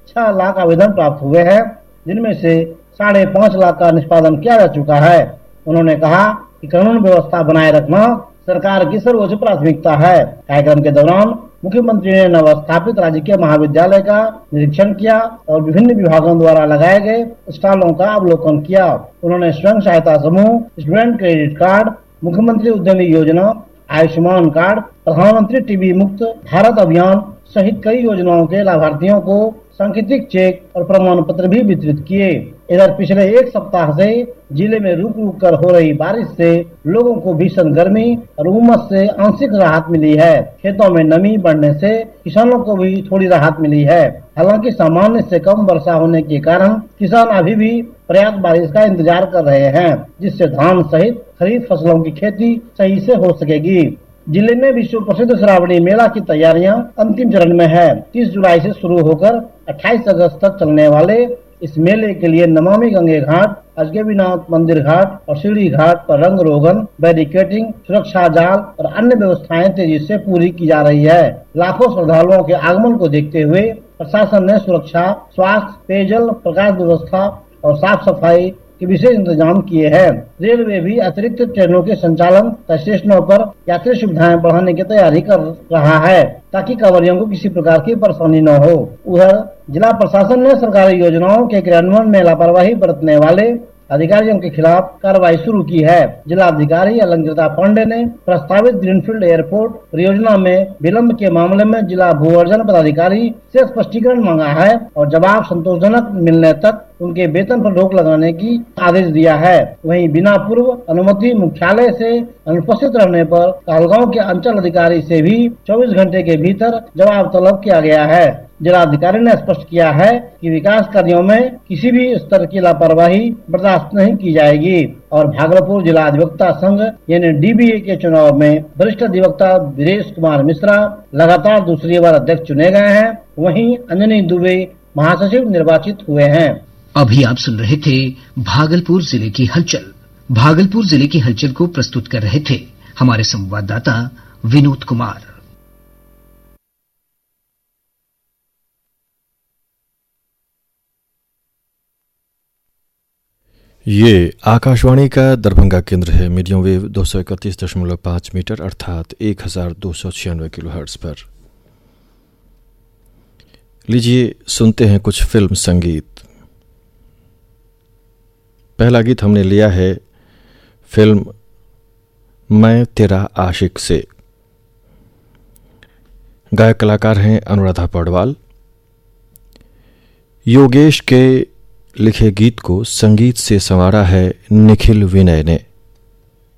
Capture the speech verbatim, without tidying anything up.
छह लाख आवेदन प्राप्त हुए हैं, जिनमें से साढ़े पांच लाख का निष्पादन किया जा चुका है। उन्होंने कहा कि कानून व्यवस्था बनाए रखना सरकार की सर्वोच्च प्राथमिकता है। कार्यक्रम के दौरान मुख्यमंत्री ने नवस्थापित राजकीय महाविद्यालय का निरीक्षण किया और विभिन्न विभागों द्वारा लगाए गए स्टॉलों का अवलोकन किया। उन्होंने स्वयं सहायता समूह, स्टूडेंट क्रेडिट कार्ड, मुख्यमंत्री उद्यमी योजना, आयुष्मान कार्ड, प्रधानमंत्री टीबी मुक्त भारत अभियान सहित कई योजनाओं के लाभार्थियों को सांकेतिक चेक और प्रमाण पत्र भी वितरित किए। इधर पिछले एक सप्ताह से जिले में रुक रुक कर हो रही बारिश से लोगों को भीषण गर्मी और उमस से आंशिक राहत मिली है। खेतों में नमी बढ़ने से किसानों को भी थोड़ी राहत मिली है। हालांकि सामान्य से कम वर्षा होने के कारण किसान अभी भी पर्याप्त बारिश का इंतजार कर रहे हैं, जिससे धान सहित खरीफ फसलों की खेती सही से हो सकेगी। जिले में विश्व प्रसिद्ध श्रावणी मेला की तैयारियां अंतिम चरण में है। तीस जुलाई से शुरू होकर अट्ठाईस अगस्त तक चलने वाले इस मेले के लिए नमामि गंगे घाट, अजगैबीनाथ मंदिर घाट और सीढ़ी घाट पर रंग रोगन, बैरिकेडिंग, सुरक्षा जाल और अन्य व्यवस्थाएं तेजी से पूरी की जा रही है। लाखों श्रद्धालुओं के आगमन को देखते हुए प्रशासन ने सुरक्षा, स्वास्थ्य, पेयजल, प्रकाश व्यवस्था और साफ सफाई के विशेष इंतजाम किए हैं। रेलवे भी अतिरिक्त ट्रेनों के संचालन तथा स्टेशनों पर यात्री सुविधाएं बढ़ाने की तैयारी कर रहा है, ताकि कांवरियों को किसी प्रकार की परेशानी न हो। उधर जिला प्रशासन ने सरकारी योजनाओं के क्रियान्वयन में लापरवाही बरतने वाले अधिकारियों के खिलाफ कार्रवाई शुरू की है। जिलाधिकारी अलंकृता पांडे ने प्रस्तावित ग्रीनफील्ड एयरपोर्ट परियोजना में विलंब के मामले में जिला भूअर्जन पदाधिकारी से स्पष्टीकरण मांगा है और जवाब संतोषजनक मिलने तक उनके वेतन पर रोक लगाने की आदेश दिया है। वहीं बिना पूर्व अनुमति मुख्यालय से अनुपस्थित रहने पर कहलगांव के अंचल अधिकारी से भी चौबीस घंटे के भीतर जवाब तलब किया गया है। जिलाधिकारी ने स्पष्ट किया है कि विकास कार्यों में किसी भी स्तर की लापरवाही बर्दाश्त नहीं की जाएगी। और भागलपुर जिला अधिवक्ता संघ यानी डीबीए के चुनाव में वरिष्ठ अधिवक्ता वीरेश कुमार मिश्रा लगातार दूसरी बार अध्यक्ष चुने गए हैं। वहीं अंजनी दुबे महासचिव निर्वाचित हुए हैं। अभी आप सुन रहे थे भागलपुर जिले की हलचल। भागलपुर जिले की हलचल को प्रस्तुत कर रहे थे हमारे संवाददाता विनोद कुमार। ये आकाशवाणी का दरभंगा केंद्र है। मीडियम वेव दो सौ इकतीस दशमलव पाँच मीटर अर्थात एक हजार दो सौ छियानवे किलो हर्ट्ज पर। लीजिए सुनते हैं कुछ फिल्म संगीत। पहला गीत हमने लिया है फिल्म मैं तेरा आशिक से। गायक कलाकार हैं अनुराधा पौडवाल। योगेश के लिखे गीत को संगीत से संवारा है निखिल विनय ने।